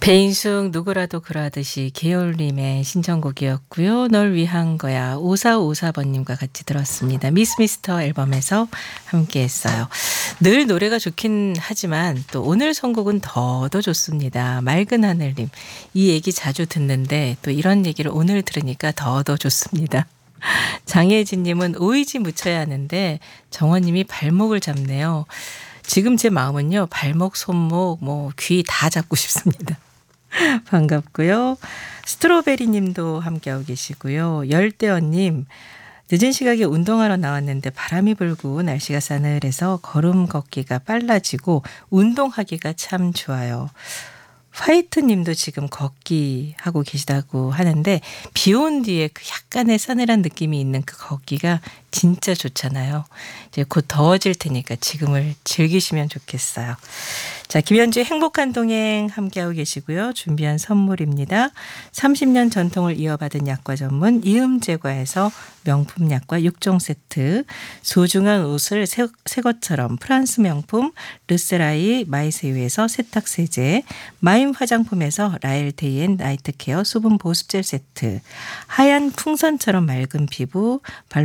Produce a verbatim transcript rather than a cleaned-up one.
배인숙 누구라도 그러하듯이 계열님의 신청곡이었고요. 널 위한 거야 오사오사 번님과 같이 들었습니다. 미스 미스터 앨범에서 함께했어요. 늘 노래가 좋긴 하지만 또 오늘 선곡은 더더 좋습니다. 맑은 하늘님, 이 얘기 자주 듣는데 또 이런 얘기를 오늘 들으니까 더더 좋습니다. 장혜진님은 오이지 묻혀야 하는데 정원님이 발목을 잡네요. 지금 제 마음은요, 발목, 손목, 뭐 귀 다 잡고 싶습니다. 반갑고요. 스트로베리 님도 함께하고 계시고요. 열대어님, 늦은 시각에 운동하러 나왔는데 바람이 불고 날씨가 싸늘해서 걸음 걷기가 빨라지고 운동하기가 참 좋아요. 화이트 님도 지금 걷기 하고 계시다고 하는데 비 온 뒤에 그 약간의 싸늘한 느낌이 있는 그 걷기가 진짜 좋잖아요. 이제 곧 더워질 테니까 지금을 즐기시면 좋겠어요. 자, 김현주의 행복한 동행 함께하고 계시고요. 준비한 선물입니다. 삼십 년 전통을 이어받은 약과 전문 이음제과에서 명품 약과 육 종 세트, 소중한 옷을 새, 새 것처럼 프랑스 명품 르세라이 마이세유에서 세탁세제, 마임 화장품에서 라엘테이엔 나이트 케어 수분 보습젤 세트, 하얀 풍선처럼 맑은 피부